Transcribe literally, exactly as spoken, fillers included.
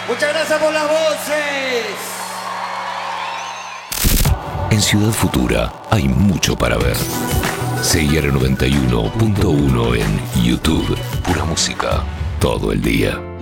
Muchas gracias por las voces. En Ciudad Futura hay mucho para ver. C I R noventa y uno punto uno en YouTube. Pura música todo el día.